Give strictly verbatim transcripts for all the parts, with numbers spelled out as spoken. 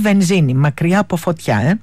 βενζίνη, μακριά από φωτιά, ε.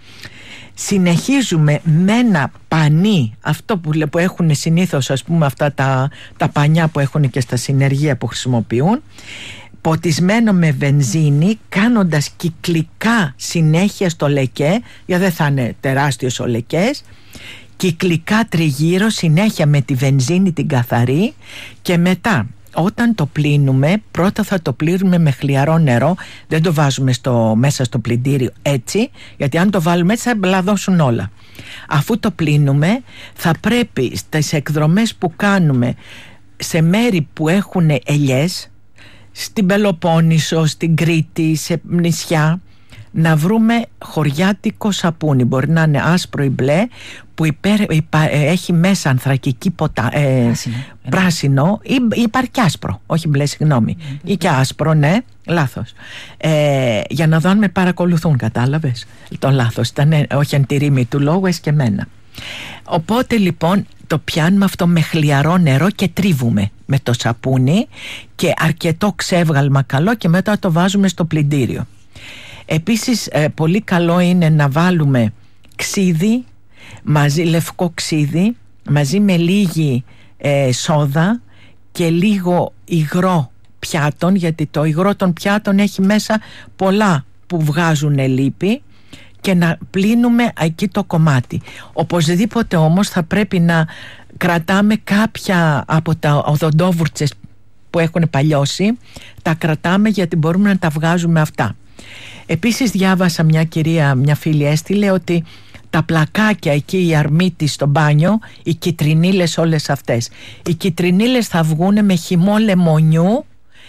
Συνεχίζουμε με ένα πανί, αυτό που, που έχουν συνήθως, ας πούμε, αυτά τα, τα πανιά που έχουν και στα συνεργεία που χρησιμοποιούν, ποτισμένο με βενζίνη, κάνοντας κυκλικά συνέχεια στο λεκέ, γιατί δεν θα είναι τεράστιος ο λεκές, κυκλικά τριγύρω συνέχεια με τη βενζίνη την καθαρή, και μετά όταν το πλύνουμε, πρώτα θα το πλύνουμε με χλιαρό νερό, δεν το βάζουμε στο, μέσα στο πλυντήριο έτσι, γιατί αν το βάλουμε έτσι θα μπλαδώσουν όλα. Αφού το πλύνουμε, θα πρέπει στις εκδρομές που κάνουμε σε μέρη που έχουν ελιές, στην Πελοπόννησο, στην Κρήτη, σε νησιά, να βρούμε χωριάτικο σαπούνι. Μπορεί να είναι άσπρο ή μπλε, που υπέρ, υπά, έχει μέσα ανθρακική ποτα, ε, πράσινο, πράσινο ή, ή υπάρχει και άσπρο, όχι μπλε, συγγνώμη, mm-hmm. ή και άσπρο, ναι, λάθος, ε, για να δω αν με παρακολουθούν, κατάλαβες το λάθος, ήταν όχι εν τη ρήμη του λόγου, εσκεμμένα. Οπότε λοιπόν το πιάνουμε αυτό με χλιαρό νερό και τρίβουμε με το σαπούνι και αρκετό ξεύγαλμα καλό, και μετά το βάζουμε στο πλυντήριο. Επίσης ε, πολύ καλό είναι να βάλουμε ξύδι, μαζί, λευκό ξύδι, μαζί με λίγη ε, σόδα και λίγο υγρό πιάτων, γιατί το υγρό των πιάτων έχει μέσα πολλά που βγάζουν λίπη, και να πλύνουμε εκεί το κομμάτι. Οπωσδήποτε όμως θα πρέπει να κρατάμε κάποια από τα οδοντόβουρτσες που έχουν παλιώσει, τα κρατάμε, γιατί μπορούμε να τα βγάζουμε αυτά. Επίσης διάβασα, μια κυρία, μια φίλη έστειλε ότι τα πλακάκια εκεί, η αρμίτη στο μπάνιο, οι κιτρινίλες όλες αυτές, οι κιτρινίλες θα βγούνε με χυμό λεμονιού,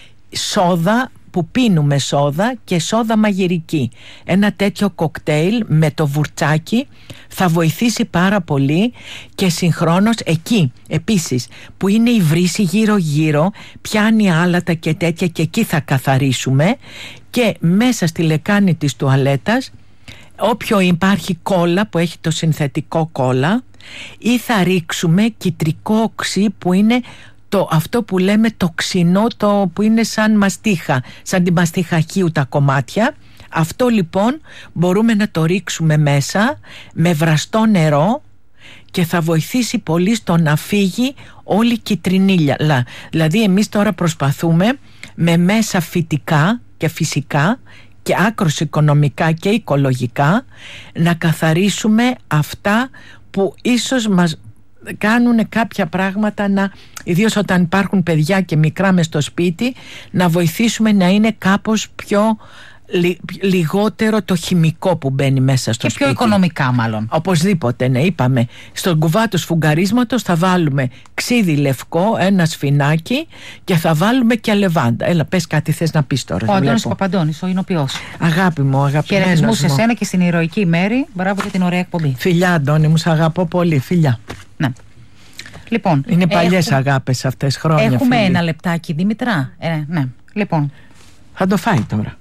σόδα, που πίνουμε σόδα, και σόδα μαγειρική. Ένα τέτοιο κοκτέιλ με το βουρτσάκι θα βοηθήσει πάρα πολύ, και συγχρόνως εκεί επίσης που είναι η βρύση γύρω γύρω πιάνει άλατα και τέτοια, και εκεί θα καθαρίσουμε, και μέσα στη λεκάνη της τουαλέτας όποιο υπάρχει κόλλα που έχει το συνθετικό κόλλα, ή θα ρίξουμε κιτρικό οξύ που είναι το, αυτό που λέμε το ξινό, το που είναι σαν μαστίχα, σαν τη μαστίχα χείου τα κομμάτια. Αυτό λοιπόν μπορούμε να το ρίξουμε μέσα με βραστό νερό, και θα βοηθήσει πολύ στο να φύγει όλη η κιτρινίλια. Δηλαδή εμείς τώρα προσπαθούμε με μέσα φυτικά και φυσικά και άκρως οικονομικά και οικολογικά να καθαρίσουμε αυτά που ίσως μας κάνουν κάποια πράγματα να, ιδίως όταν υπάρχουν παιδιά και μικρά μες στο σπίτι, να βοηθήσουμε να είναι κάπως πιο λι, λιγότερο το χημικό που μπαίνει μέσα στο και σπίτι. Και πιο οικονομικά μάλλον. Οπωσδήποτε, ναι, είπαμε. Στον κουβά του σφουγγαρίσματος θα βάλουμε ξύδι λευκό, ένα σφινάκι, και θα βάλουμε και αλεβάντα. Έλα, πες κάτι θες να πεις τώρα. Ο Αντώνης Παπαντώνης, ο Ινοποιός. Αγάπη μου, αγαπημένος μου. Χαιρετισμούς σε σένα και στην ηρωική μέρη. Μπράβο για την ωραία εκπομπή. Φιλιά, Αντώνη μου, σ' αγαπώ πολύ. Φιλιά. Ναι. Λοιπόν, είναι παλιές έχουμε... αγάπες αυτές, χρόνια. Έχουμε φίλοι. ένα λεπτάκι, Δήμητρα. Ε, ναι. Λοιπόν. Θα το φάει τώρα.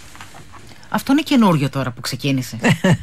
Αυτό είναι καινούριο τώρα που ξεκίνησε.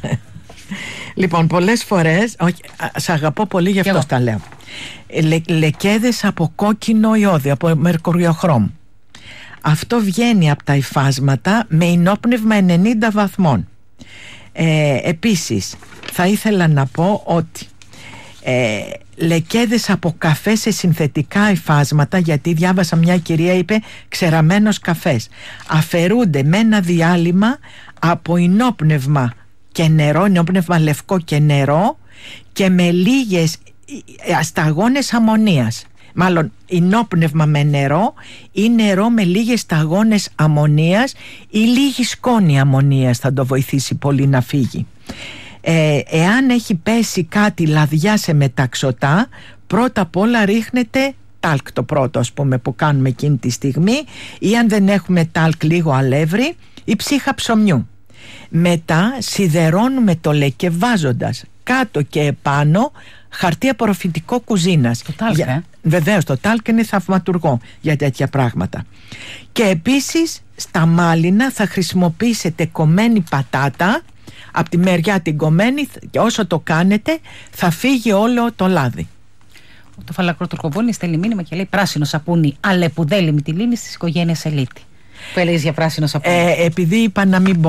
Λοιπόν, πολλές φορές, όχι, σ' αγαπώ πολύ, γι' αυτό τα λέω. Λε, λεκέδες από κόκκινο ιώδιο, από μερκουριοχρώμ. Αυτό βγαίνει από τα υφάσματα με ενόπνευμα ενενήντα βαθμών. Ε, επίσης, θα ήθελα να πω ότι ε, λεκέδες από καφέ σε συνθετικά υφάσματα, γιατί διάβασα μια κυρία είπε ξεραμένος καφές, αφαιρούνται με ένα διάλειμμα από ενόπνευμα και νερό, ενόπνευμα λευκό και νερό, και με λίγες σταγόνες αμμονίας. Μάλλον ενόπνευμα με νερό ή νερό με λίγες σταγόνες αμμονίας ή λίγη σκόνη αμμονίας, θα το βοηθήσει πολύ να φύγει. Ε, εάν έχει πέσει κάτι λαδιά σε μεταξωτά, πρώτα απ' όλα ρίχνετε τάλκ, το πρώτο ας πούμε που κάνουμε εκείνη τη στιγμή, ή αν δεν έχουμε τάλκ λίγο αλεύρι ή ψύχα ψωμιού. Μετά σιδερώνουμε το λεκέ βάζοντας κάτω και επάνω χαρτί απορροφητικό κουζίνας. Το τάλκ, για... ε? Βεβαίως, το τάλκ είναι θαυματουργό για τέτοια πράγματα. Και επίσης στα μάλινα θα χρησιμοποιήσετε κομμένη πατάτα, από τη μεριά την κομμένη, και όσο το κάνετε θα φύγει όλο το λάδι. Το Φαλακροτουρκοβόνη στέλνει μήνυμα και λέει πράσινο σαπούνι αλεπουδέλη μυτιλίνη της οικογένειας Ελίτη. Που έλεγες για πράσινο σαπούνι. Ε, επειδή είπα να μην πω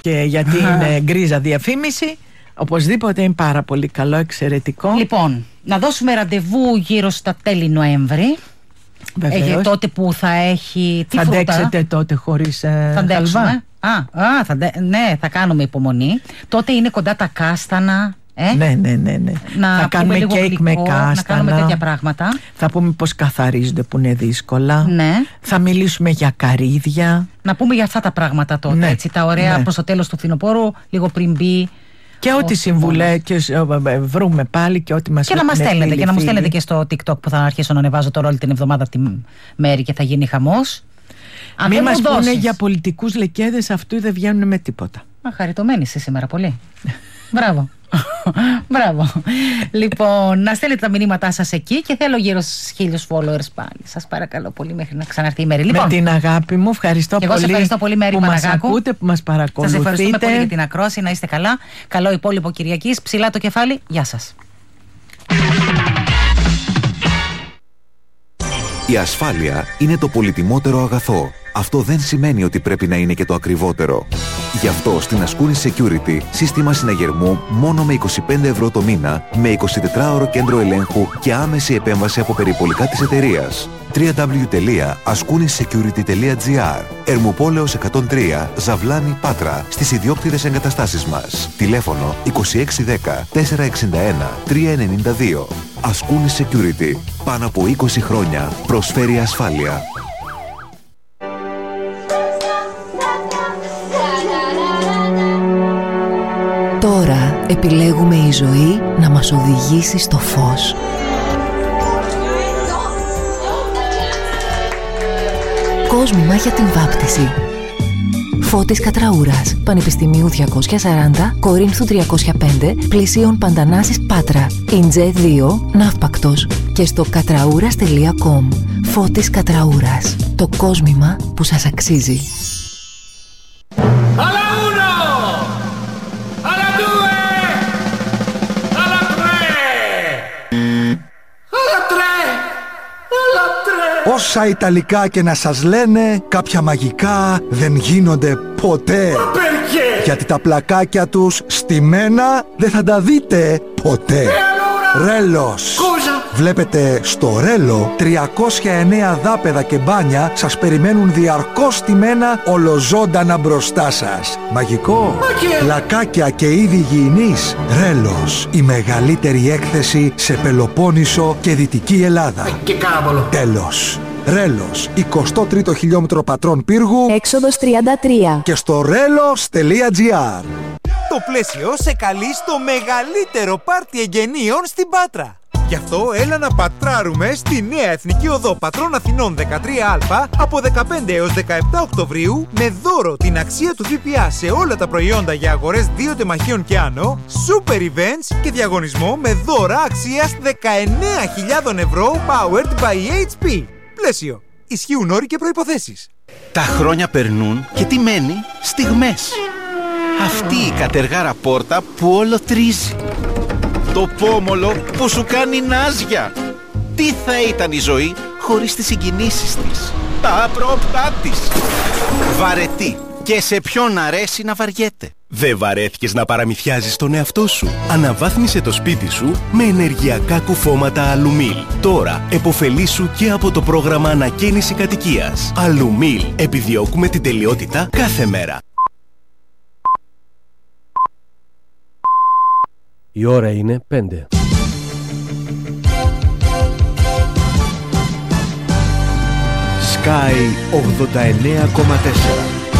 και γιατί είναι γκρίζα διαφήμιση, οπωσδήποτε είναι πάρα πολύ καλό, εξαιρετικό. Λοιπόν, να δώσουμε ραντεβού γύρω στα τέλη Νοέμβρη. Ε, τότε που θα έχει. Τι θα φρούτα? αντέξετε τότε χωρίς ε, θα αντέξουμε. χαλβά. Α, α, θα, ναι, θα κάνουμε υπομονή. Τότε είναι κοντά τα κάστανα. Ε? Ναι, ναι, ναι, ναι. Να θα κάνουμε κέικ γλυκό, με κάστανα. Να κάνουμε τέτοια πράγματα. Θα πούμε πως καθαρίζονται που είναι δύσκολα. Ναι. Θα μιλήσουμε για καρύδια. Να πούμε για αυτά τα πράγματα τότε. Ναι. Έτσι, τα ωραία, ναι, προς το τέλος του φθινοπόρου, λίγο πριν μπει. Και ό,τι συμβουλές βρούμε πάλι και ό,τι μας και να μας στέλνετε και να μου στέλνετε και στο TikTok που θα αρχίσω να ανεβάζω τώρα όλη την εβδομάδα από τη μέρη και θα γίνει χαμός. Αν μην μας πούνε για πολιτικούς λεκέδες, αυτού δεν βγαίνουν με τίποτα. Μα χαριτωμένη είσαι σήμερα πολύ. Μπράβο. Μπράβο. Λοιπόν, να στέλνετε τα μηνύματά σας εκεί και θέλω γύρω στους χίλιους followers πάλι. Σας παρακαλώ πολύ μέχρι να ξαναρθεί η Μέρη. Λοιπόν, με την αγάπη μου, ευχαριστώ και πολύ, εγώ ευχαριστώ πολύ Μέρη που Παναγάκου. μας ακούτε, που μας παρακολουθείτε. Σας ευχαριστούμε πολύ για την ακρόαση, να είστε καλά. Καλό υπόλοιπο Κυριακής, ψηλά το κεφάλι, γεια σας. Η ασφάλεια είναι το πολυτιμότερο αγαθό. Αυτό δεν σημαίνει ότι πρέπει να είναι και το ακριβότερο. Γι' αυτό στην Ascoonis Security σύστημα συναγερμού μόνο με είκοσι πέντε ευρώ το μήνα, με εικοσιτετράωρο κέντρο ελέγχου και άμεση επέμβαση από περιπολικά της εταιρείας. double-u double-u double-u τελεία ασκούνις σεκιούριτι τελεία τζι άρ. Ερμοπόλεως εκατόν τρία, Ζαβλάνη, Πάτρα, στις ιδιόκτητες εγκαταστάσεις μας. Τηλέφωνο είκοσι έξι δέκα τετρακόσια εξήντα ένα τριακόσια ενενήντα δύο. Ascoonis Security. Πάνω από είκοσι χρόνια προσφέρει ασφάλεια. Τώρα επιλέγουμε η ζωή να μας οδηγήσει στο φως. Κόσμημα για την βάπτιση. Φώτης Κατραούρας, Πανεπιστημίου διακόσια σαράντα, Κορίνθου τριακόσια πέντε, Πλησίων Παντανάσης Πάτρα, Ιντζέ δύο, Ναύπακτος και στο κατραούρας τελεία κομ. Φώτης Κατραούρας, το κόσμημα που σας αξίζει. Όσα Ιταλικά και να σας λένε, κάποια μαγικά δεν γίνονται ποτέ. Γιατί τα πλακάκια τους στημένα δεν θα τα δείτε ποτέ. Ρέλος. Βλέπετε στο Ρέλο τριακόσια εννέα δάπεδα και μπάνια σας περιμένουν διαρκώς στημένα ολοζώντανα μπροστά σας. Μαγικό. Πλακάκια και είδη υγιεινής. Ρέλος. Η μεγαλύτερη έκθεση σε Πελοπόννησο και Δυτική Ελλάδα. Τέλος. Ρέλος, εικοστό τρίτο χιλιόμετρο Πατρών Πύργου, έξοδος τριάντα τρία και στο ρέλος τελεία τζι άρ. Το πλαίσιο σε καλεί στο μεγαλύτερο πάρτι εγγενείων στην Πάτρα. Γι' αυτό έλα να πατράρουμε στη νέα Εθνική Οδό Πατρών Αθηνών δεκατρία Α από δεκαπέντε έως δεκαεπτά Οκτωβρίου με δώρο την αξία του ΦΠΑ σε όλα τα προϊόντα για αγορές δύο τεμαχίων και άνω, super events και διαγωνισμό με δώρα αξίας δεκαεννέα χιλιάδες ευρώ powered by έιτς πι. Πλαίσιο. Ισχύουν όροι και προϋποθέσεις. Τα χρόνια περνούν και τι μένει? Στιγμές. Αυτή η κατεργάρα πόρτα που όλο τρίζει. Το πόμολο που σου κάνει νάζια. Τι θα ήταν η ζωή χωρίς τις συγκινήσεις της, τα απρόπτά της. Βαρετή. Και σε ποιον αρέσει να βαριέται. Δεν βαρέθηκες να παραμυθιάζεις τον εαυτό σου? Αναβάθμισε το σπίτι σου με ενεργειακά κουφώματα Αλουμίλ. Τώρα επωφελήσου και από το πρόγραμμα ανακαίνιση κατοικίας. Αλουμίλ. Επιδιώκουμε την τελειότητα κάθε μέρα. Η ώρα είναι πέντε. Sky ογδόντα εννέα κόμμα τέσσερα.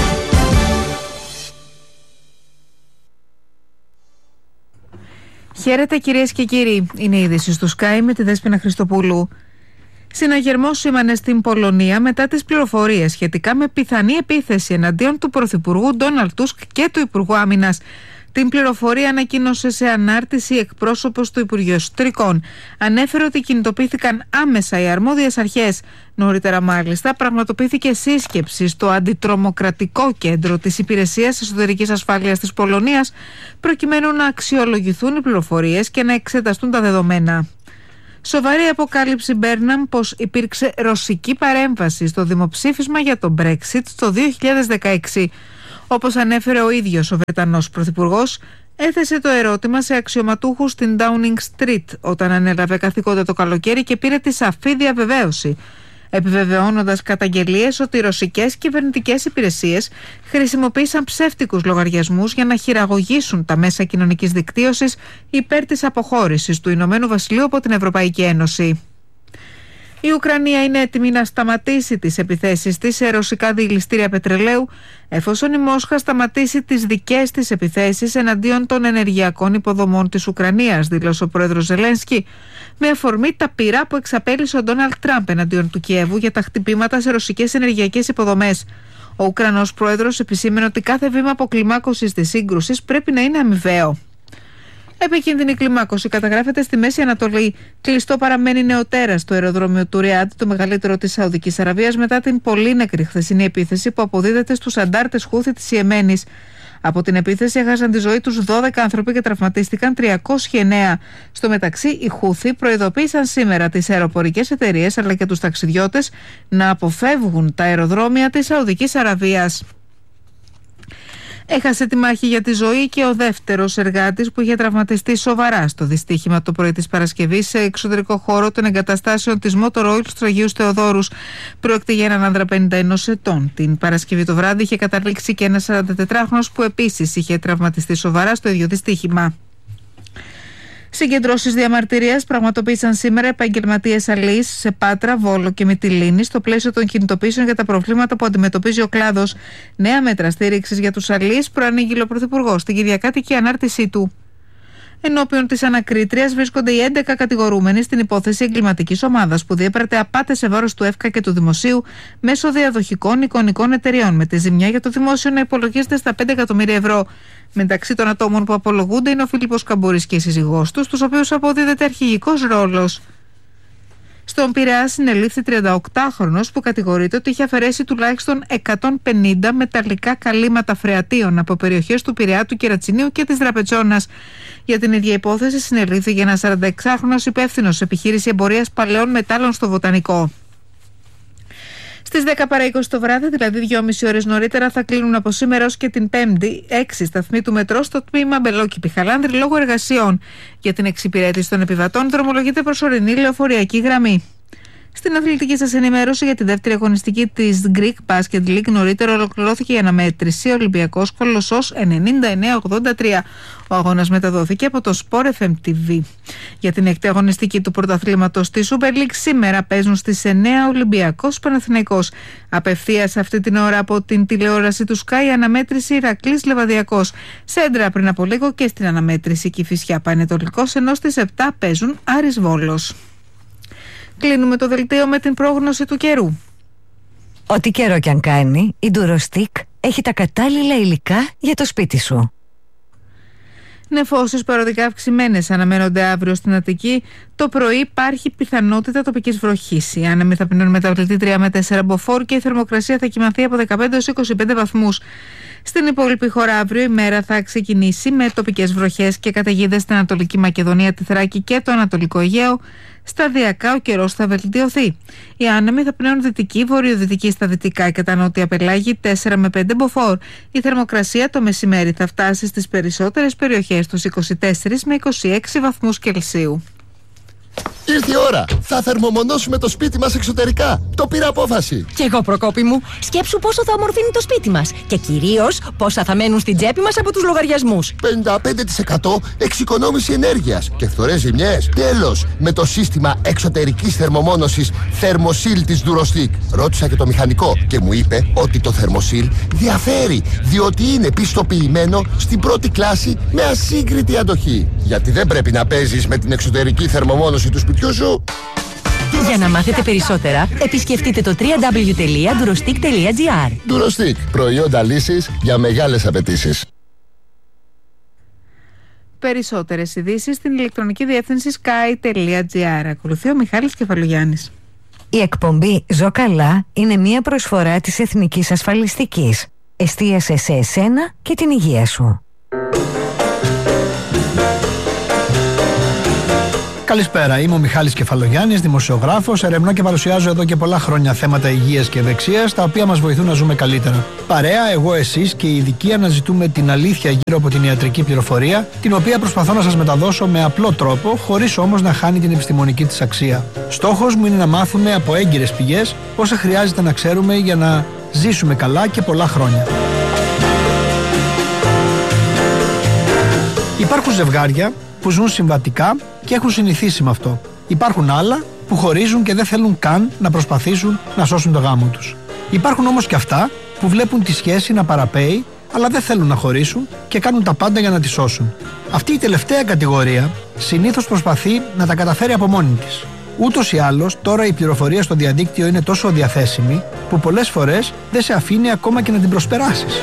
Χαίρετε κυρίες και κύριοι, είναι η είδηση στο Sky με τη Δέσποινα Χριστοπούλου. Συναγερμός σήμανε στην Πολωνία μετά τις πληροφορίες σχετικά με πιθανή επίθεση εναντίον του Πρωθυπουργού Ντόναλντ Τούσκ και του Υπουργού Άμυνας. Την πληροφορία ανακοίνωσε σε ανάρτηση εκπρόσωπος του Υπουργείου Εσωτερικών. Ανέφερε ότι κινητοποιήθηκαν άμεσα οι αρμόδιες αρχές. Νωρίτερα, μάλιστα, πραγματοποιήθηκε σύσκεψη στο Αντιτρομοκρατικό Κέντρο της Υπηρεσίας Εσωτερικής Ασφάλειας της Πολωνίας, προκειμένου να αξιολογηθούν οι πληροφορίες και να εξεταστούν τα δεδομένα. Σοβαρή αποκάλυψη Μπέρναμ πως υπήρξε ρωσική παρέμβαση στο δημοψήφισμα για το Brexit το δύο χιλιάδες δεκαέξι. Όπως ανέφερε ο ίδιος ο Βρετανός Πρωθυπουργός, έθεσε το ερώτημα σε αξιωματούχους στην Downing Street όταν ανέλαβε καθήκοντα το καλοκαίρι και πήρε τη σαφή διαβεβαίωση, επιβεβαιώνοντας καταγγελίες ότι οι ρωσικές κυβερνητικές υπηρεσίες χρησιμοποίησαν ψεύτικους λογαριασμούς για να χειραγωγήσουν τα μέσα κοινωνικής δικτύωσης υπέρ της αποχώρησης του Ηνωμένου Βασιλείου από την Ευρωπαϊκή Ένωση. Η Ουκρανία είναι έτοιμη να σταματήσει τις επιθέσεις της σε ρωσικά διελιστήρια πετρελαίου, εφόσον η Μόσχα σταματήσει τις δικές της επιθέσεις εναντίον των ενεργειακών υποδομών της Ουκρανίας, δήλωσε ο πρόεδρος Ζελένσκι, με αφορμή τα πυρά που εξαπέλυσε ο Ντόναλντ Τραμπ εναντίον του Κιέβου για τα χτυπήματα σε ρωσικές ενεργειακές υποδομές. Ο Ουκρανός πρόεδρος επισήμενε ότι κάθε βήμα αποκλιμάκωσης της σύγκρουσης πρέπει να είναι αμοιβαίο. Επικίνδυνη κλιμάκωση καταγράφεται στη Μέση Ανατολή. Κλειστό παραμένει νεοτέρας το αεροδρόμιο του Ριάντ, το μεγαλύτερο της Σαουδικής Αραβίας, μετά την πολύ νεκρή χθεσινή επίθεση που αποδίδεται στους αντάρτες Χούθη της Ιεμένης. Από την επίθεση έχασαν τη ζωή τους δώδεκα άνθρωποι και τραυματίστηκαν τριακόσιοι εννέα. Στο μεταξύ, οι Χούθη προειδοποίησαν σήμερα τις αεροπορικές εταιρείες αλλά και τους ταξιδιώτες να αποφεύγουν τα αεροδρόμια της Σαουδικής Αραβίας. Έχασε τη μάχη για τη ζωή και ο δεύτερος εργάτης που είχε τραυματιστεί σοβαρά στο δυστύχημα το πρωί της Παρασκευής σε εξωτερικό χώρο των εγκαταστάσεων της Motor Oil του Αγίου Θεοδόρους. Πρόκειται για έναν άνδρα πενήντα ενός ετών. Την Παρασκευή το βράδυ είχε καταλήξει και ένας σαραντατετράχρονος που επίσης είχε τραυματιστεί σοβαρά στο ίδιο δυστύχημα. Συγκεντρώσεις διαμαρτυρίας πραγματοποίησαν σήμερα επαγγελματίες αλείς σε Πάτρα, Βόλο και Μυτιλήνη στο πλαίσιο των κινητοποιήσεων για τα προβλήματα που αντιμετωπίζει ο κλάδος. Νέα μέτρα στήριξης για τους αλείς προανήγγειλε ο Πρωθυπουργός στην Κυριακάτικη ανάρτησή του. Ενώπιον της ανακρίτριας βρίσκονται οι έντεκα κατηγορούμενοι στην υπόθεση εγκληματικής ομάδας που διέπρατε απάτες σε βάρος του ΕΦΚΑ και του Δημοσίου μέσω διαδοχικών εικονικών εταιριών, με τη ζημιά για το δημόσιο να υπολογίζεται στα πέντε εκατομμύρια ευρώ. Μεταξύ των ατόμων που απολογούνται είναι ο Φίλιππος Καμπούρης και η σύζυγός του, στους οποίους αποδίδεται αρχηγικός ρόλος. Στον Πειραιά συνελήφθη τριανταοκτάχρονος που κατηγορείται ότι είχε αφαιρέσει τουλάχιστον εκατόν πενήντα μεταλλικά καλύματα φρεατίων από περιοχές του Πειραιά, του Κερατσινίου και της Δραπετσόνας. Για την ίδια υπόθεση συνελήφθη ένας σαρανταεξάχρονος υπεύθυνος επιχείρηση εμπορίας παλαιών μετάλλων στο Βοτανικό. Στις δέκα παρά είκοσι το βράδυ, δηλαδή δυόμιση ώρες νωρίτερα, θα κλείνουν από σήμερα ως και την Πέμπτη έξι σταθμοί του μετρό στο τμήμα Μπελόκηπη-Χαλάνδρη λόγω εργασιών. Για την εξυπηρέτηση των επιβατών δρομολογείται προσωρινή λεωφορειακή γραμμή. Στην αθλητική σας ενημέρωση για τη δεύτερη αγωνιστική της Greek Basket League, νωρίτερα ολοκληρώθηκε η αναμέτρηση Ολυμπιακός Κολοσσός ενενήντα εννέα ογδόντα τρία. Ο αγώνας μεταδόθηκε από το Sport εφ εμ τι βι. Για την έκτη αγωνιστική του πρωταθλήματος της Super League σήμερα παίζουν στις εννέα Ολυμπιακός Παναθηναϊκός. Απευθείας αυτή την ώρα από την τηλεόραση του Sky αναμέτρηση Ηρακλής Λεβαδιακός. Σέντρα πριν από λίγο και στην αναμέτρηση Κηφισιά Πανετολικός, ενώ στις επτά παίζουν Άρης Βόλος. Κλείνουμε το δελτίο με την πρόγνωση του καιρού. Ό,τι καιρό κι αν κάνει, η Durostic έχει τα κατάλληλα υλικά για το σπίτι σου. Νεφώσεις παροδικά αυξημένες αναμένονται αύριο στην Αττική. Το πρωί υπάρχει πιθανότητα τοπικής βροχής. Οι άνεμοι θα πινούν μεταβλητή τρία με τέσσερα μποφόρ και η θερμοκρασία θα κυμανθεί από δεκαπέντε έως είκοσι πέντε βαθμούς. Στην υπόλοιπη χώρα αύριο η μέρα θα ξεκινήσει με τοπικές βροχές και καταιγίδες στην Ανατολική Μακεδονία, τη Θράκη και το Ανατολικό Αιγαίο. Σταδιακά ο καιρός θα βελτιωθεί. Οι άνεμοι θα πνέουν δυτική, βορειοδυτική στα δυτικά και τα νότια πελάγη τέσσερα με πέντε μποφόρ. Η θερμοκρασία το μεσημέρι θα φτάσει στις περισσότερες περιοχές τους είκοσι τέσσερα με είκοσι έξι βαθμούς Κελσίου. Ήρθε η ώρα! Θα θερμομονώσουμε το σπίτι μας εξωτερικά. Το πήρα απόφαση. Κι εγώ, Προκόπη μου. Σκέψου πόσο θα ομορφύνει το σπίτι μας. Και κυρίως πόσα θα μένουν στην τσέπη μας από τους λογαριασμούς. πενήντα πέντε τοις εκατό εξοικονόμηση ενέργειας και φθορές ζημιές. Τέλος! Με το σύστημα εξωτερικής θερμομόνωσης Thermosil της Durostic. Ρώτησα και το μηχανικό και μου είπε ότι το Thermosil διαφέρει, διότι είναι πιστοποιημένο στην πρώτη κλάση με ασύγκριτη αντοχή. Γιατί δεν πρέπει να παίζεις με την εξωτερική θερμομόνωση του σπιτιού σου. Για να μάθετε περισσότερα, επισκεφτείτε το double-u double-u double-u τελεία durostic τελεία gr. Durostic, προϊόντα λύσης για μεγάλες απαιτήσεις. Περισσότερες ειδήσεις στην ηλεκτρονική διεύθυνση sky τελεία gr. Ακολουθεί ο Μιχάλης Κεφαλογιάννης. Η εκπομπή «Ζω καλά» είναι μια προσφορά της Εθνικής Ασφαλιστικής. Εστίασε σε εσένα και την υγεία σου. Καλησπέρα, είμαι ο Μιχάλης Κεφαλογιάννης, δημοσιογράφος, ερευνώ και παρουσιάζω εδώ και πολλά χρόνια θέματα υγείας και ευεξίας, τα οποία μας βοηθούν να ζούμε καλύτερα. Παρέα, εγώ, εσείς και οι ειδικοί αναζητούμε την αλήθεια γύρω από την ιατρική πληροφορία, την οποία προσπαθώ να σας μεταδώσω με απλό τρόπο, χωρίς όμως να χάνει την επιστημονική της αξία. Στόχος μου είναι να μάθουμε από έγκυρες πηγές όσα χρειάζεται να ξέρουμε για να ζήσουμε καλά και πολλά χρόνια. Υπάρχουν ζευγάρια που ζουν συμβατικά και έχουν συνηθίσει με αυτό. Υπάρχουν άλλα που χωρίζουν και δεν θέλουν καν να προσπαθήσουν να σώσουν το γάμο τους. Υπάρχουν όμως και αυτά που βλέπουν τη σχέση να παραπέει, αλλά δεν θέλουν να χωρίσουν και κάνουν τα πάντα για να τη σώσουν. Αυτή η τελευταία κατηγορία συνήθως προσπαθεί να τα καταφέρει από μόνη της. Ούτως ή άλλως, τώρα η πληροφορία στο διαδίκτυο είναι τόσο διαθέσιμη που πολλές φορές δεν σε αφήνει ακόμα και να την προσπεράσεις.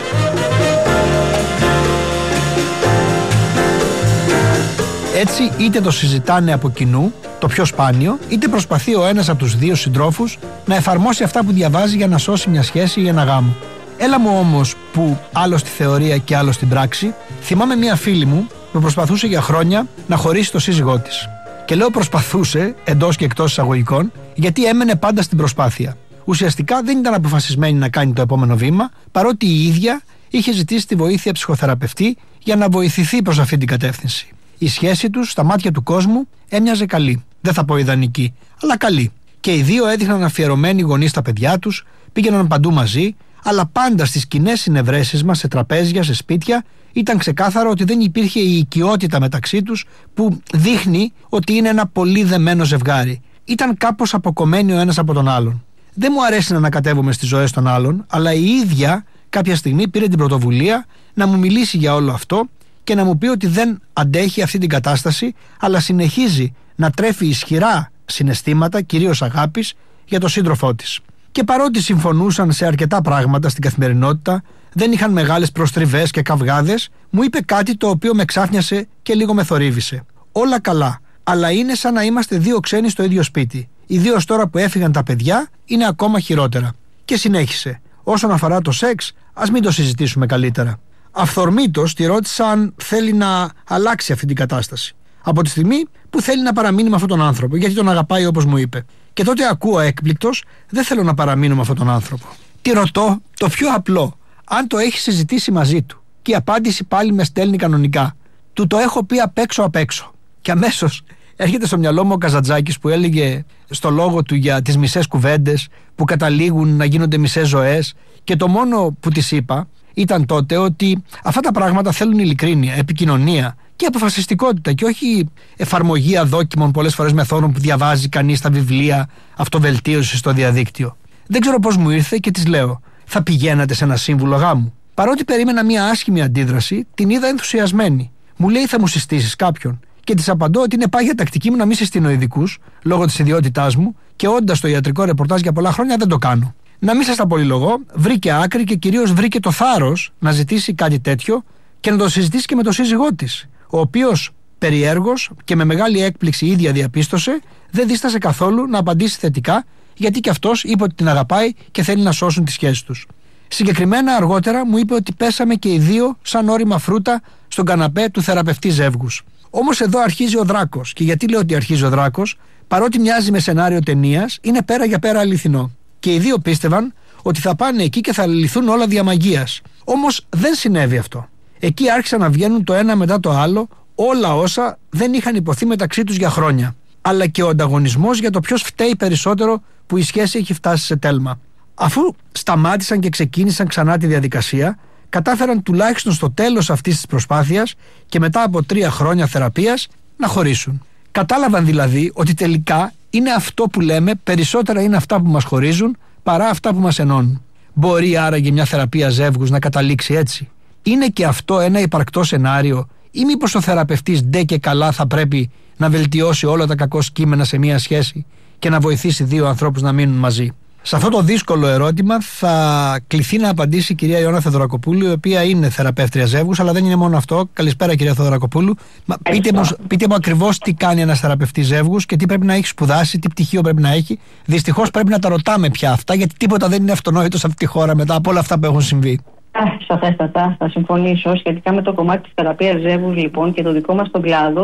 Έτσι, είτε το συζητάνε από κοινού, το πιο σπάνιο, είτε προσπαθεί ο ένας από τους δύο συντρόφους να εφαρμόσει αυτά που διαβάζει για να σώσει μια σχέση ή ένα γάμο. Έλα μου όμως που άλλο στη θεωρία και άλλο στην πράξη, θυμάμαι μια φίλη μου που προσπαθούσε για χρόνια να χωρίσει το σύζυγό της. Και λέω προσπαθούσε, εντός και εκτός εισαγωγικών, γιατί έμενε πάντα στην προσπάθεια. Ουσιαστικά δεν ήταν αποφασισμένη να κάνει το επόμενο βήμα, παρότι η ίδια είχε ζητήσει τη βοήθεια ψυχοθεραπευτή για να βοηθηθεί προς αυτή την κατεύθυνση. Η σχέση τους στα μάτια του κόσμου έμοιαζε καλή. Δεν θα πω ιδανική, αλλά καλή. Και οι δύο έδειχναν αφιερωμένοι γονείς στα παιδιά τους, πήγαιναν παντού μαζί, αλλά πάντα στις κοινές συνευρέσεις μας, σε τραπέζια, σε σπίτια, ήταν ξεκάθαρο ότι δεν υπήρχε η οικειότητα μεταξύ τους που δείχνει ότι είναι ένα πολύ δεμένο ζευγάρι. Ήταν κάπως αποκομμένοι ο ένας από τον άλλον. Δεν μου αρέσει να ανακατεύομαι στις ζωές των άλλων, αλλά η ίδια κάποια στιγμή πήρε την πρωτοβουλία να μου μιλήσει για όλο αυτό και να μου πει ότι δεν αντέχει αυτή την κατάσταση, αλλά συνεχίζει να τρέφει ισχυρά συναισθήματα, κυρίως αγάπης, για τον σύντροφό της. Και παρότι συμφωνούσαν σε αρκετά πράγματα στην καθημερινότητα, δεν είχαν μεγάλες προστριβές και καυγάδες, μου είπε κάτι το οποίο με ξάφνιασε και λίγο με θορύβησε. Όλα καλά, αλλά είναι σαν να είμαστε δύο ξένοι στο ίδιο σπίτι. Ιδίως τώρα που έφυγαν τα παιδιά, είναι ακόμα χειρότερα. Και συνέχισε. Όσον αφορά το σεξ, ας μην το συζητήσουμε καλύτερα. Αυθορμήτως τη ρώτησα αν θέλει να αλλάξει αυτή την κατάσταση. Από τη στιγμή που θέλει να παραμείνει με αυτόν τον άνθρωπο, γιατί τον αγαπάει όπως μου είπε. Και τότε ακούω έκπληκτος, δεν θέλω να παραμείνω με αυτόν τον άνθρωπο. Τη ρωτώ το πιο απλό, αν το έχει συζητήσει μαζί του. Και η απάντηση πάλι με στέλνει κανονικά. Του το έχω πει απ' έξω απ' έξω. Και αμέσως έρχεται στο μυαλό μου ο Καζαντζάκης που έλεγε στο λόγο του για τις μισές κουβέντες που καταλήγουν να γίνονται μισές ζωές. Και το μόνο που της είπα ήταν τότε ότι αυτά τα πράγματα θέλουν ειλικρίνεια, επικοινωνία και αποφασιστικότητα και όχι εφαρμογή αδόκιμων πολλές φορές μεθόδων που διαβάζει κανείς στα βιβλία αυτοβελτίωσης στο διαδίκτυο. Δεν ξέρω πώς μου ήρθε και της λέω: θα πηγαίνατε σε ένα σύμβουλο γάμου? Παρότι περίμενα μια άσχημη αντίδραση, την είδα ενθουσιασμένη. Μου λέει: θα μου συστήσεις κάποιον? Και της απαντώ ότι είναι πάγια τακτική μου να μην συστήνω ειδικούς λόγω της ιδιότητάς μου και όντας το ιατρικό ρεπορτάζ για πολλά χρόνια δεν το κάνω. Να μην σας τα πολυλογώ, βρήκε άκρη και κυρίως βρήκε το θάρρος να ζητήσει κάτι τέτοιο και να το συζητήσει και με τον σύζυγό της, ο οποίος περιέργως και με μεγάλη έκπληξη η ίδια διαπίστωσε, δεν δίστασε καθόλου να απαντήσει θετικά, γιατί και αυτός είπε ότι την αγαπάει και θέλει να σώσουν τη σχέση τους. Συγκεκριμένα αργότερα μου είπε ότι πέσαμε και οι δύο σαν όρημα φρούτα στον καναπέ του θεραπευτή ζεύγους. Όμως εδώ αρχίζει ο δράκος. Και γιατί λέω ότι αρχίζει ο δράκος? Παρότι μοιάζει με σενάριο ταινίας, είναι πέρα για πέρα αληθινό. Και οι δύο πίστευαν ότι θα πάνε εκεί και θα λυθούν όλα δια μαγείας. Όμως δεν συνέβη αυτό. Εκεί άρχισαν να βγαίνουν το ένα μετά το άλλο όλα όσα δεν είχαν υποθεί μεταξύ τους για χρόνια. Αλλά και ο ανταγωνισμός για το ποιος φταίει περισσότερο που η σχέση έχει φτάσει σε τέλμα. Αφού σταμάτησαν και ξεκίνησαν ξανά τη διαδικασία, κατάφεραν τουλάχιστον στο τέλος αυτής της προσπάθειας και μετά από τρία χρόνια θεραπείας να χωρίσουν. Κατάλαβαν δηλαδή ότι τελικά είναι αυτό που λέμε, περισσότερα είναι αυτά που μας χωρίζουν παρά αυτά που μας ενώνουν. Μπορεί άραγε μια θεραπεία ζεύγους να καταλήξει έτσι? Είναι και αυτό ένα υπαρκτό σενάριο, ή μήπως ο θεραπευτής ντε και καλά θα πρέπει να βελτιώσει όλα τα κακό κείμενα σε μια σχέση και να βοηθήσει δύο ανθρώπους να μείνουν μαζί? Σε αυτό το δύσκολο ερώτημα θα κληθεί να απαντήσει η κυρία Ιώνα Θεοδωρακοπούλου, η οποία είναι θεραπεύτρια ζεύγους, αλλά δεν είναι μόνο αυτό. Καλησπέρα, κυρία Θεοδωρακοπούλου. Μα πείτε, μου, πείτε μου ακριβώς τι κάνει ένας θεραπευτής ζεύγους και τι πρέπει να έχει σπουδάσει, τι πτυχίο πρέπει να έχει. Δυστυχώς πρέπει να τα ρωτάμε πια αυτά, γιατί τίποτα δεν είναι αυτονόητο σε αυτή τη χώρα μετά από όλα αυτά που έχουν συμβεί. Σαφέστατα, θα συμφωνήσω. Σχετικά με το κομμάτι της θεραπείας ζεύγους, λοιπόν, και το δικό μας τον κλάδο,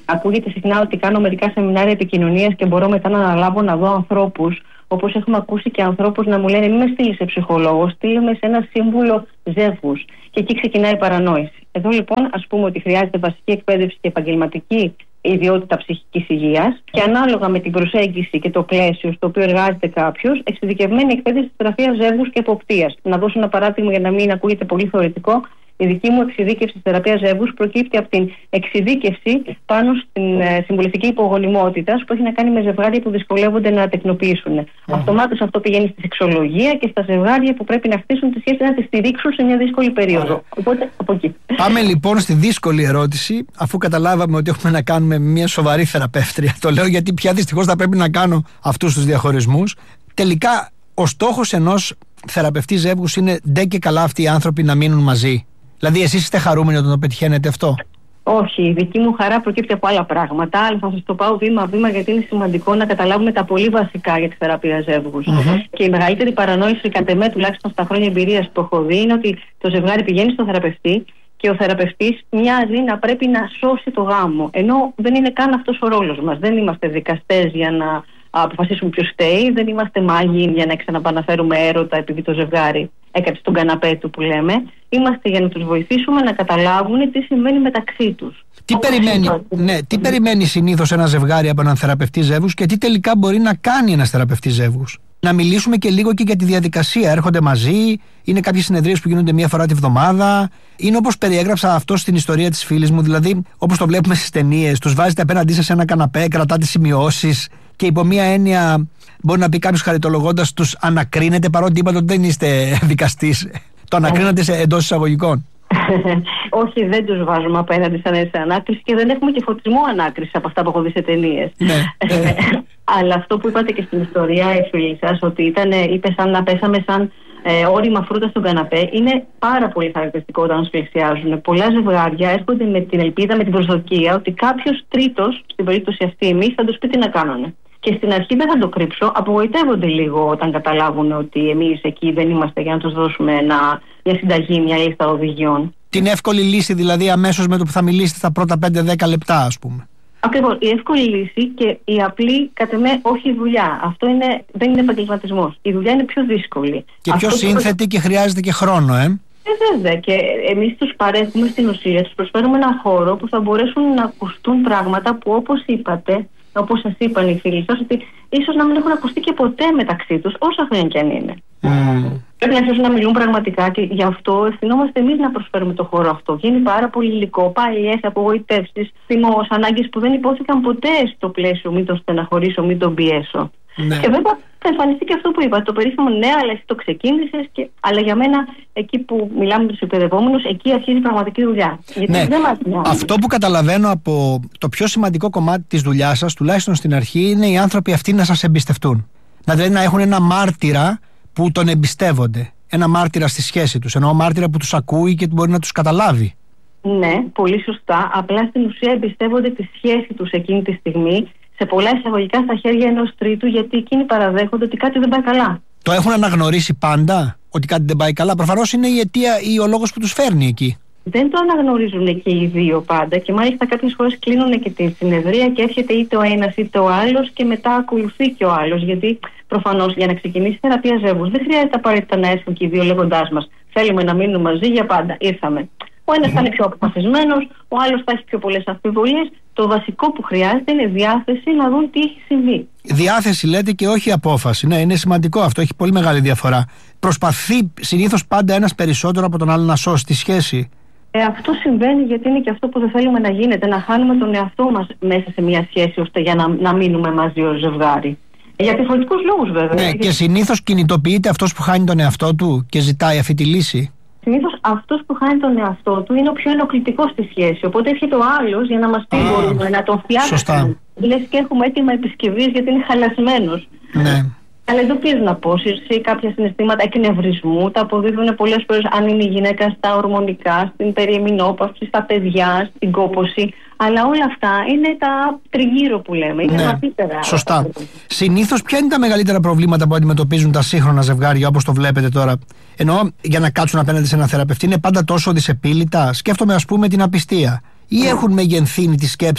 Ακούγεται συχνά ότι κάνω μερικά σεμινάρια επικοινωνίας και μπορώ μετά να αναλάβω να δω ανθρώπους. Όπως έχουμε ακούσει και ανθρώπους να μου λένε: μην με στείλει σε ψυχολόγο, στείλε με σε ένα σύμβουλο ζεύγους. Και εκεί ξεκινάει η παρανόηση. Εδώ λοιπόν, ας πούμε ότι χρειάζεται βασική εκπαίδευση και επαγγελματική ιδιότητα ψυχικής υγείας και ανάλογα με την προσέγγιση και το πλαίσιο στο οποίο εργάζεται κάποιος, εξειδικευμένη εκπαίδευση στη θεραπεία ζεύγους και εποπτείας. Να δώσω ένα παράδειγμα για να μην ακούγεται πολύ θεωρητικό. Η δική μου εξειδίκευση στη θεραπεία ζεύγους προκύπτει από την εξειδίκευση πάνω στην ε, συμβουλευτική υπογονιμότητα που έχει να κάνει με ζευγάρια που δυσκολεύονται να τεκνοποιήσουν. Mm-hmm. Αυτομάτως αυτό πηγαίνει στη σεξολογία και στα ζευγάρια που πρέπει να χτίσουν τη σχέση, να τη στηρίξουν σε μια δύσκολη περίοδο. Mm-hmm. Οπότε από εκεί. Πάμε λοιπόν στη δύσκολη ερώτηση, αφού καταλάβαμε ότι έχουμε να κάνουμε μια σοβαρή θεραπεύτρια. Το λέω γιατί πια δυστυχώς θα πρέπει να κάνω αυτούς τους διαχωρισμούς. Τελικά, ο στόχος ενός θεραπευτή ζεύγους είναι ντε και καλά αυτοί οι άνθρωποι να μείνουν μαζί. Δηλαδή, εσείς είστε χαρούμενοι όταν το πετυχαίνετε αυτό? Όχι, η δική μου χαρά προκύπτει από άλλα πράγματα, αλλά θα σας το πάω βήμα-βήμα γιατί είναι σημαντικό να καταλάβουμε τα πολύ βασικά για τη θεραπεία ζεύγους. Mm-hmm. Και η μεγαλύτερη παρανόηση, κατ' εμέ, τουλάχιστον στα χρόνια εμπειρίας που έχω δει, είναι ότι το ζευγάρι πηγαίνει στον θεραπευτή και ο θεραπευτής μοιάζει να πρέπει να σώσει το γάμο. Ενώ δεν είναι καν αυτός ο ρόλος μας. Δεν είμαστε δικαστές για να αποφασίσουμε ποιος φταίει, δεν είμαστε μάγοι για να ξαναπαναφέρουμε έρωτα επειδή το ζευγάρι έκατσε στον καναπέ του που λέμε. Είμαστε για να τους βοηθήσουμε να καταλάβουν τι συμβαίνει μεταξύ τους. Τι περιμένει, ναι, τι περιμένει συνήθως ένα ζευγάρι από έναν θεραπευτή ζεύγους και τι τελικά μπορεί να κάνει ένας θεραπευτής ζεύγους? Να μιλήσουμε και λίγο και για τη διαδικασία. Έρχονται μαζί, είναι κάποιες συνεδρίες που γίνονται μία φορά τη βδομάδα. Είναι όπως περιέγραψα αυτό στην ιστορία της φίλης μου, δηλαδή όπως το βλέπουμε στις ταινίες. Τους βάζετε απέναντί σας σε ένα καναπέ, κρατάτε σημειώσεις και υπό μία έννοια μπορεί να πει κάποιος χαριτολογώντας, τους ανακρίνετε, παρότι είπατε ότι δεν είστε δικαστής. Το ανακρίνετε σε εντός εισαγωγικών. Όχι, δεν τους βάζουμε απέναντι σαν σε ανάκριση και δεν έχουμε και φωτισμό ανάκριση από αυτά που έχω δει σε ταινίες. Ναι. Αλλά αυτό που είπατε και στην ιστορία, η φίλη σας, ότι ήταν, είπε σαν να πέσαμε σαν ε, όρημα φρούτα στον καναπέ, είναι πάρα πολύ χαρακτηριστικό όταν μας πλησιάζουν. Πολλά ζευγάρια έρχονται με την ελπίδα, με την προσδοκία ότι κάποιος τρίτος, στην περίπτωση αυτή εμείς, θα τους πει τι να κάνουν. Και στην αρχή δεν θα το κρύψω, απογοητεύονται λίγο όταν καταλάβουν ότι εμείς εκεί δεν είμαστε για να τους δώσουμε ένα, μια συνταγή, μια λίστα οδηγιών. Την εύκολη λύση δηλαδή αμέσως με το που θα μιλήσετε στα πρώτα πέντε δέκα λεπτά, ας πούμε. Ακριβώς. Η εύκολη λύση και η απλή, κατ' εμέ, όχι η δουλειά. Αυτό είναι, δεν είναι επαγγελματισμός. Η δουλειά είναι πιο δύσκολη. Και πιο Αυτό σύνθετη που... και χρειάζεται και χρόνο, ε. Ε, βέβαια. Και εμείς τους παρέχουμε στην ουσία, τους προσφέρουμε έναν χώρο που θα μπορέσουν να ακουστούν πράγματα που, όπως είπατε, όπως σας είπαν οι φίλοι σας, ότι ίσως να μην έχουν ακουστεί και ποτέ μεταξύ τους, όσα χρόνια κι αν είναι. Mm. Πρέπει να αρχίσουν να μιλούν πραγματικά και γι' αυτό ευθυνόμαστε εμείς να προσφέρουμε το χώρο αυτό. Βγαίνει πάρα πολύ υλικό, παλιές απογοητεύσεις, θυμός, ανάγκες που δεν υπόθηκαν ποτέ στο πλαίσιο μην τον στεναχωρήσω, μην τον πιέσω. Ναι. Και βέβαια θα εμφανιστεί και αυτό που είπα, το περίφημο ναι, αλλά εσύ το ξεκίνησες. Και... Αλλά για μένα, εκεί που μιλάμε με τους εκπαιδευόμενους, εκεί αρχίζει η πραγματική δουλειά. Γιατί ναι. δεν μας... Αυτό που καταλαβαίνω από το πιο σημαντικό κομμάτι της δουλειάς σας, τουλάχιστον στην αρχή, είναι οι άνθρωποι αυτοί να σας εμπιστευτούν. Να, δηλαδή να έχουν ένα μάρτυρα που τον εμπιστεύονται. Ένα μάρτυρα στη σχέση τους. Εννοώ μάρτυρα που τους ακούει και μπορεί να τους καταλάβει. Ναι, πολύ σωστά. Απλά στην ουσία εμπιστεύονται τη σχέση τους εκείνη τη στιγμή, σε πολλά εισαγωγικά στα χέρια ενός τρίτου, γιατί εκείνοι παραδέχονται ότι κάτι δεν πάει καλά. Το έχουν αναγνωρίσει πάντα ότι κάτι δεν πάει καλά? Προφανώς είναι η αιτία ή ο λόγος που τους φέρνει εκεί. Δεν το αναγνωρίζουν και οι δύο πάντα και μάλιστα κάποιες φορές κλείνουν και τη συνεδρία και έρχεται είτε ο ένας είτε ο άλλος και μετά ακολουθεί και ο άλλος. Γιατί προφανώς για να ξεκινήσει η θεραπεία ζεύγους δεν χρειάζεται απαραίτητα να έρθουν και οι δύο λέγοντάς μας θέλουμε να μείνουμε μαζί για πάντα. Ήρθαμε. Ο ένας θα είναι πιο αποφασισμένος, ο άλλος θα έχει πιο πολλές αμφιβολίες. Το βασικό που χρειάζεται είναι διάθεση να δουν τι έχει συμβεί. Διάθεση λέτε και όχι απόφαση. Ναι, είναι σημαντικό αυτό, έχει πολύ μεγάλη διαφορά. Προσπαθεί συνήθως πάντα ένας περισσότερο από τον άλλο να σώσει τη σχέση. Ε, αυτό συμβαίνει γιατί είναι και αυτό που δεν θέλουμε να γίνεται, να χάνουμε τον εαυτό μας μέσα σε μια σχέση ώστε για να, να μείνουμε μαζί ως ζευγάρι. Για διαφορετικούς λόγους βέβαια. Ναι, και συνήθως κινητοποιείται αυτός που χάνει τον εαυτό του και ζητάει αυτή τη λύση. Συνήθως αυτός που χάνει τον εαυτό του είναι ο πιο ενοχλητικός στη σχέση. Οπότε έρχεται ο άλλος για να μας πει: μπορούμε να τον φτιάξουμε. Λες και έχουμε έτοιμα επισκευής γιατί είναι χαλασμένος. Ναι. Αλλά εδώ πήρε απόσυρση, κάποια συναισθήματα εκνευρισμού, τα αποδίδουν πολλές φορές αν είναι η γυναίκα στα ορμονικά, στην περιεμινόπαυση, στα παιδιά, στην κόπωση. Αλλά όλα αυτά είναι τα τριγύρω που λέμε, είναι ναι, βαθύτερα. Σωστά. Συνήθως ποια είναι τα μεγαλύτερα προβλήματα που αντιμετωπίζουν τα σύγχρονα ζευγάρια όπως το βλέπετε τώρα? Εννοώ για να κάτσουν απέναντι σε ένα θεραπευτή, είναι πάντα τόσο δυσεπίλητα? Σκέφτομαι ας πούμε την απιστία. Ή έχουν μεγενθύνει τη σκέψη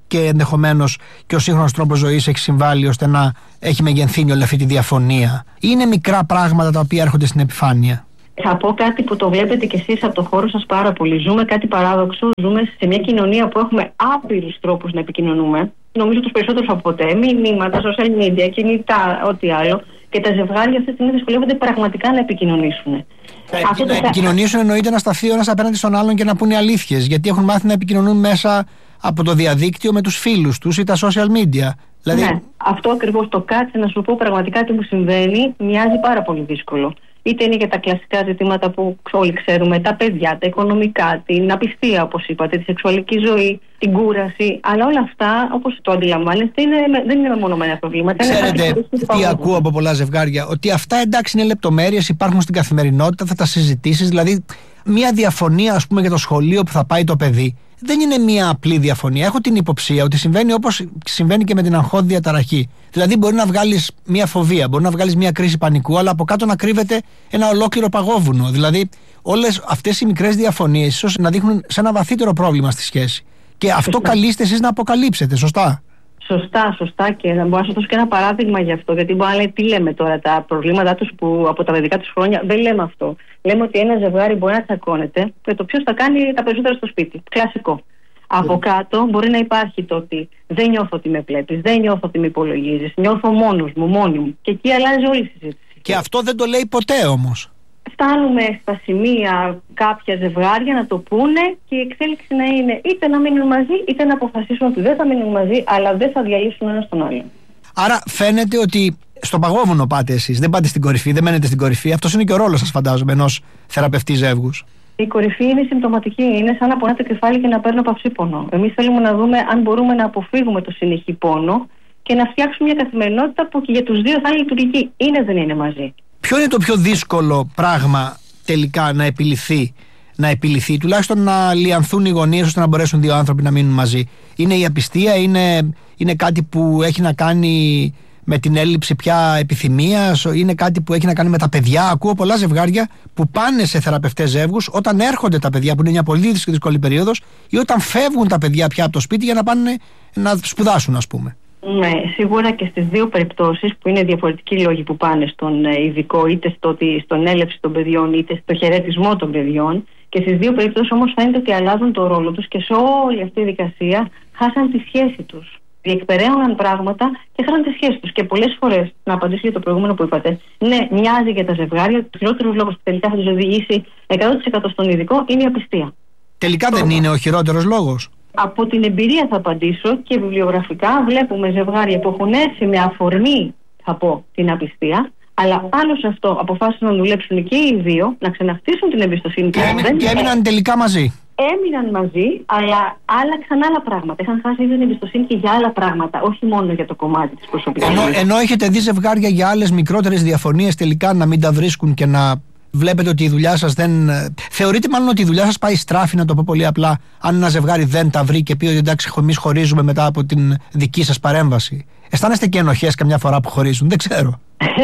και ενδεχομένως και ο σύγχρονος τρόπος ζωής έχει συμβάλει ώστε να έχει μεγενθύνει όλη αυτή τη διαφωνία? Είναι μικρά πράγματα τα οποία έρχονται στην επιφάνεια? Θα πω κάτι που το βλέπετε κι εσείς από το χώρο σας πάρα πολύ. Ζούμε κάτι παράδοξο. Ζούμε σε μια κοινωνία που έχουμε άπειρους τρόπους να επικοινωνούμε. Νομίζω τους περισσότερους από ποτέ. Μηνύματα, social media, κινητά, ό,τι άλλο. Και τα ζευγάρια αυτή τη στιγμή δυσκολεύονται πραγματικά να επικοινωνήσουν. Ε, να θα... επικοινωνήσουν εννοείται να σταθεί ο ένας απέναντι στον άλλον και να πούνε αλήθειες. Γιατί έχουν μάθει να επικοινωνούν μέσα από το διαδίκτυο με τους φίλους τους ή τα social media. Δηλαδή... Ναι, αυτό ακριβώς το κάτσε να σου πω πραγματικά τι μου συμβαίνει, μοιάζει πάρα πολύ δύσκολο. Είτε είναι για τα κλασικά ζητήματα που όλοι ξέρουμε, τα παιδιά, τα οικονομικά, την απιστία, όπως είπατε, τη σεξουαλική ζωή, την κούραση. Αλλά όλα αυτά, όπως το αντιλαμβάνεστε, είναι, δεν είναι μεμονωμένα προβλήματα. Ξέρετε, τι ακούω από πολλά ζευγάρια, ότι αυτά εντάξει είναι λεπτομέρειες, υπάρχουν στην καθημερινότητα, θα τα συζητήσεις. Δηλαδή, μια διαφωνία, ας πούμε, για το σχολείο που θα πάει το παιδί, δεν είναι μια απλή διαφωνία. Έχω την υποψία ότι συμβαίνει όπως συμβαίνει και με την αγχώδη διαταραχή. Δηλαδή, μπορεί να βγάλεις μια φοβία, μπορεί να βγάλεις μια κρίση πανικού, αλλά από κάτω να κρύβεται ένα ολόκληρο παγόβουνο. Δηλαδή, όλες αυτές οι μικρές διαφωνίες ίσως να δείχνουν σε ένα βαθύτερο πρόβλημα στη σχέση. Και αυτό καλείστε εσείς να αποκαλύψετε, σωστά? Σωστά, σωστά. Και να μπορώ να σας δώσω και ένα παράδειγμα γι' αυτό. Γιατί μπορεί να λέει τι λέμε τώρα, τα προβλήματά τους που από τα παιδικά τους χρόνια. Δεν λέμε αυτό. Λέμε ότι ένα ζευγάρι μπορεί να τσακώνεται και το ποιος θα κάνει τα περισσότερα στο σπίτι. Κλασικό. Από κάτω μπορεί να υπάρχει το ότι δεν νιώθω ότι με βλέπεις, δεν νιώθω ότι με υπολογίζεις, νιώθω μόνος μου, μόνη μου. Και εκεί αλλάζει όλη η συζήτηση. Και αυτό δεν το λέει ποτέ όμως. Φτάνουμε στα σημεία κάποια ζευγάρια να το πούνε και η εξέλιξη να είναι είτε να μείνουν μαζί είτε να αποφασίσουν ότι δεν θα μείνουν μαζί, αλλά δεν θα διαλύσουν ένα τον άλλον. Άρα φαίνεται ότι στο παγόβουνο πάτε εσείς, δεν πάτε στην κορυφή, δεν μένετε στην κορυφή. Αυτός είναι και ο ρόλος σας, φαντάζομαι, ενός θεραπευτή ζεύγους. Η κορυφή είναι συμπτωματική. Είναι σαν να πονά το κεφάλι και να παίρνω παυσίπονο. Εμείς θέλουμε να δούμε αν μπορούμε να αποφύγουμε το συνεχή πόνο και να φτιάξουμε μια καθημερινότητα που και για τους δύο θα είναι λειτουργική. Είναι δεν είναι μαζί. Ποιο είναι το πιο δύσκολο πράγμα τελικά να επιληθεί, να επιληθεί, τουλάχιστον να λιανθούν οι γωνίες ώστε να μπορέσουν δύο άνθρωποι να μείνουν μαζί? Είναι η απιστία, είναι, είναι κάτι που έχει να κάνει με την έλλειψη πια επιθυμίας, είναι κάτι που έχει να κάνει με τα παιδιά? Ακούω πολλά ζευγάρια που πάνε σε θεραπευτές ζεύγους όταν έρχονται τα παιδιά, που είναι μια πολύ δύσκολη περίοδος, ή όταν φεύγουν τα παιδιά πια από το σπίτι για να πάνε να σπουδάσουν, ας πούμε. Ναι, σίγουρα και στις δύο περιπτώσεις που είναι διαφορετικοί λόγοι που πάνε στον ειδικό, είτε στο, στον έλευση των παιδιών είτε στο χαιρετισμό των παιδιών, και στις δύο περιπτώσεις όμως φαίνεται ότι αλλάζουν το ρόλο τους και σε όλη αυτή τη δικασία χάσαν τη σχέση τους. Διεκπεραίωναν πράγματα και χάσαν τη σχέση τους. Και πολλές φορές, να απαντήσω για το προηγούμενο που είπατε, ναι, μοιάζει για τα ζευγάρια. Ο χειρότερος λόγος που τελικά θα τους οδηγήσει εκατό τοις εκατό στον ειδικό είναι η απιστία. Τελικά δεν είναι ο χειρότερος λόγος? Από την εμπειρία θα απαντήσω και βιβλιογραφικά βλέπουμε ζευγάρια που έχουν έρθει με αφορμή, θα πω, την απιστία, αλλά πάνω σε αυτό αποφάσισαν να δουλέψουν και οι δύο, να ξαναχτίσουν την εμπιστοσύνη. Και, έμει, και έμειναν τελικά μαζί. Έμειναν μαζί, αλλά άλλαξαν άλλα πράγματα. Είχαν χάσει την εμπιστοσύνη και για άλλα πράγματα, όχι μόνο για το κομμάτι της προσωπικής. Ενώ, ενώ έχετε δει ζευγάρια για άλλες μικρότερες διαφωνίες τελικά να μην τα βρίσκουν και να βλέπετε ότι η δουλειά σας δεν. Θεωρείτε μάλλον ότι η δουλειά σας πάει στράφη, να το πω πολύ απλά, αν ένα ζευγάρι δεν τα βρει και πει ότι εντάξει, εμείς χωρίζουμε μετά από την δική σας παρέμβαση? Αισθάνεστε και ενοχές καμιά φορά που χωρίζουν? Δεν ξέρω.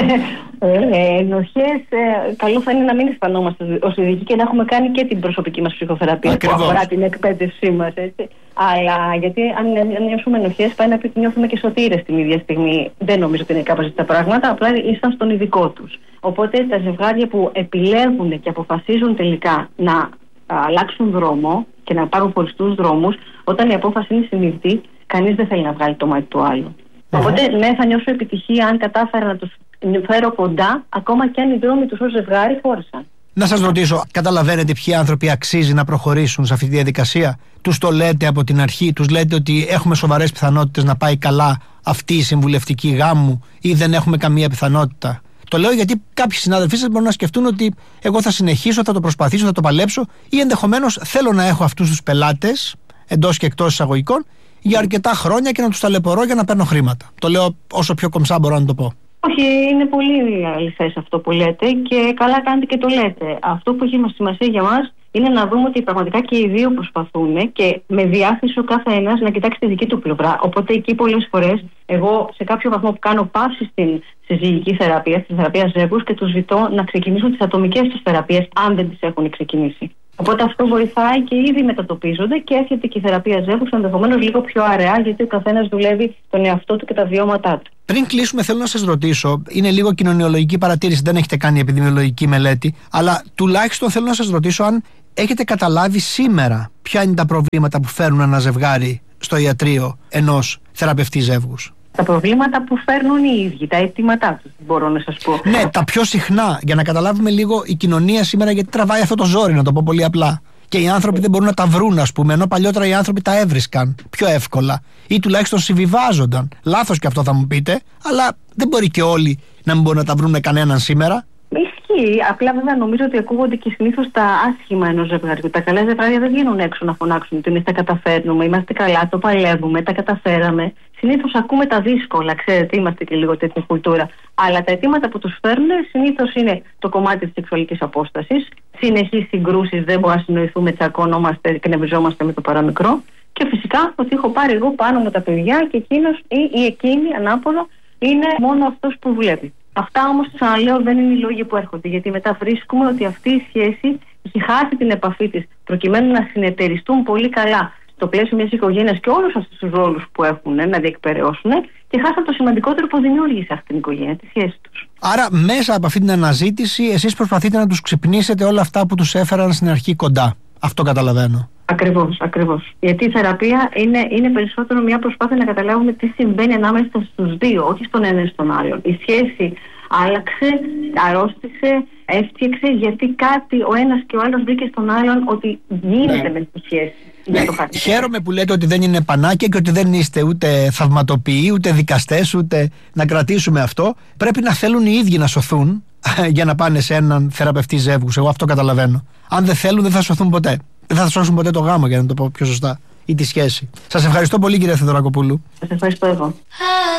ε, ενοχές, ε, καλό θα είναι να μην αισθανόμαστε ως ειδικοί και να έχουμε κάνει και την προσωπική μας ψυχοθεραπεία. Ακριβώς. Που αφορά την εκπαίδευσή μας, έτσι. Αλλά γιατί αν, αν νιώσουμε ενοχές, πάει να πει ότι νιώθουμε και σωτήρες την ίδια στιγμή. Δεν νομίζω ότι είναι κάπως τα πράγματα, απλά ήσαν στον ειδικό τους. Οπότε τα ζευγάρια που επιλέγουν και αποφασίζουν τελικά να α, αλλάξουν δρόμο και να πάρουν χωριστούς δρόμους, όταν η απόφαση είναι συνειδητή, κανείς δεν θέλει να βγάλει το μάτι του άλλου. Uh-huh. Οπότε, ναι, θα νιώσω επιτυχία αν κατάφερα να τους φέρω κοντά, ακόμα και αν οι δρόμοι τους ως ζευγάρι χώρισαν. Να σας ρωτήσω, καταλαβαίνετε ποιοι άνθρωποι αξίζει να προχωρήσουν σε αυτή τη διαδικασία? Τους το λέτε από την αρχή, τους λέτε ότι έχουμε σοβαρές πιθανότητες να πάει καλά αυτή η συμβουλευτική γάμου, ή δεν έχουμε καμία πιθανότητα? Το λέω γιατί κάποιοι συνάδελφοί σας μπορούν να σκεφτούν ότι εγώ θα συνεχίσω, θα το προσπαθήσω, θα το παλέψω, ή ενδεχομένως θέλω να έχω αυτούς τους πελάτες, εντός και εκτός εισαγωγικών, για αρκετά χρόνια και να τους ταλαιπωρώ για να παίρνω χρήματα. Το λέω όσο πιο κομψά μπορώ να το πω. Όχι, είναι πολύ αληθές αυτό που λέτε και καλά κάνετε και το λέτε. Αυτό που έχει σημασία για μας είναι να δούμε ότι πραγματικά και οι δύο προσπαθούν και με διάθεση ο κάθε ένας να κοιτάξει τη δική του πλευρά. Οπότε εκεί πολλές φορές εγώ σε κάποιο βαθμό που κάνω παύση στην συζυγική θεραπεία, στη θεραπεία ζεύγους, και τους ζητώ να ξεκινήσουν τις ατομικές τους θεραπείες αν δεν τις έχουν ξεκινήσει. Οπότε αυτό βοηθάει και ήδη μετατοπίζονται και έρχεται και η θεραπεία ζεύγους ενδεχομένως λίγο πιο αραιά, γιατί ο καθένας δουλεύει τον εαυτό του και τα βιώματά του. Πριν κλείσουμε, θέλω να σας ρωτήσω, είναι λίγο κοινωνιολογική παρατήρηση, δεν έχετε κάνει επιδημιολογική μελέτη, αλλά τουλάχιστον θέλω να σας ρωτήσω αν έχετε καταλάβει σήμερα ποια είναι τα προβλήματα που φέρνουν ένα ζευγάρι στο ιατρείο ενός θεραπευτή ζεύγους. Τα προβλήματα που φέρνουν οι ίδιοι, τα αιτήματά τους, μπορώ να σας πω. Ναι, τα πιο συχνά, για να καταλάβουμε λίγο η κοινωνία σήμερα, γιατί τραβάει αυτό το ζόρι, να το πω πολύ απλά. Και οι άνθρωποι δεν μπορούν να τα βρουν, ας πούμε, ενώ παλιότερα οι άνθρωποι τα έβρισκαν πιο εύκολα ή τουλάχιστον συμβιβάζονταν. Λάθος και αυτό θα μου πείτε, αλλά δεν μπορεί και όλοι να μην μπορούν να τα βρουν με κανέναν σήμερα. Ισχύει. Απλά βέβαια νομίζω ότι ακούγονται και συνήθως τα άσχημα ενός ζευγαριού. Τα καλά ζευγάρια δεν βγαίνουν έξω να φωνάξουν ότι εμείς τα καταφέρνουμε, είμαστε καλά, το παλεύουμε, τα καταφέραμε. Συνήθως ακούμε τα δύσκολα, ξέρετε, είμαστε και λίγο τέτοια κουλτούρα. Αλλά τα αιτήματα που τους φέρνουν συνήθως είναι το κομμάτι της σεξουαλικής απόστασης, συνεχείς συγκρούσεις, δεν μπορούμε να συνοηθούμε, τσακωνόμαστε, εκνευριζόμαστε με το παραμικρό. Και φυσικά ότι έχω πάρει εγώ πάνω με τα παιδιά και εκείνος ή, ή εκείνη ανάποδα είναι μόνο αυτός που βλέπει. Αυτά όμως, ξαναλέω, δεν είναι οι λόγοι που έρχονται, γιατί μετά βρίσκουμε ότι αυτή η σχέση έχει χάσει την επαφή της προκειμένου να συνεταιριστούν πολύ καλά στο πλαίσιο μιας οικογένειας και όλους αυτούς τους ρόλους που έχουν να διεκπεραιώσουν και χάσαν το σημαντικότερο που δημιούργησε αυτή την οικογένεια, τη σχέση τους. Άρα, μέσα από αυτή την αναζήτηση, εσείς προσπαθείτε να τους ξυπνήσετε όλα αυτά που τους έφεραν στην αρχή κοντά. Αυτό καταλαβαίνω. Ακριβώς, ακριβώς. Γιατί η θεραπεία είναι, είναι περισσότερο μια προσπάθεια να καταλάβουμε τι συμβαίνει ανάμεσα στους δύο, όχι στον ένα ή στον άλλον. Η σχέση άλλαξε, αρρώστησε, έφτιαξε, γιατί κάτι ο ένας και ο άλλος βρήκε στον άλλον ότι γίνεται ναι. με τη σχέση. Ναι. Χαίρομαι που λέτε ότι δεν είναι πανάκια και ότι δεν είστε ούτε θαυματοποιοί, ούτε δικαστές, ούτε να κρατήσουμε αυτό. Πρέπει να θέλουν οι ίδιοι να σωθούν για να πάνε σε έναν θεραπευτή ζεύγους. Εγώ αυτό καταλαβαίνω. Αν δεν θέλουν, δεν θα σωθούν ποτέ. Δεν θα σώσουν ποτέ το γάμο, για να το πω πιο σωστά, ή τη σχέση. Σας ευχαριστώ πολύ, κύριε Θεοδωρακοπούλου. Σας ευχαριστώ εγώ.